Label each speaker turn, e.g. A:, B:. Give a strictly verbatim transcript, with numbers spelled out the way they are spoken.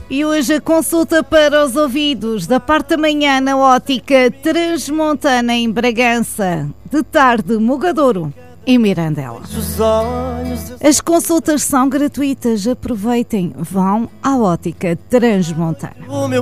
A: E hoje a consulta para os ouvidos, da parte da manhã na Ótica Transmontana em Bragança, de tarde Mogadouro e Mirandela. As consultas são gratuitas, aproveitem, vão à Ótica Transmontana.